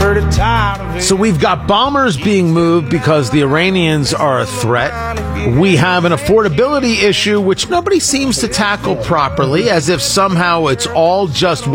So we've got bombers being moved because the Iranians are a threat. We have an affordability issue which nobody seems to tackle properly, as if somehow it's all just